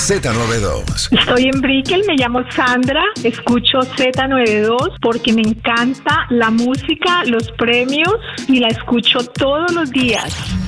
Z92. Estoy en Brickell, me llamo Sandra, escucho Z92 porque me encanta la música, los premios y la escucho todos los días.